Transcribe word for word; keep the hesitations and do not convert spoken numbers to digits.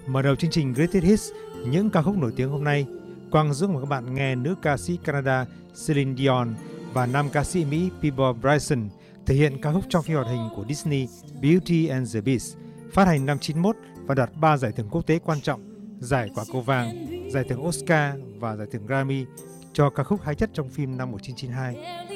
Mở đầu chương trình Greatest Hits, những ca khúc nổi tiếng hôm nay, Quang Dũng và các bạn nghe nữ ca sĩ Canada Celine Dion và nam ca sĩ Mỹ Bieber Bryson thể hiện ca khúc trong phim hoạt hình của Disney Beauty and the Beast, phát hành năm chín mốt và đạt ba giải thưởng quốc tế quan trọng, giải Quả cầu vàng, giải thưởng Oscar và giải thưởng Grammy cho ca khúc hay nhất trong phim năm một chín chín hai.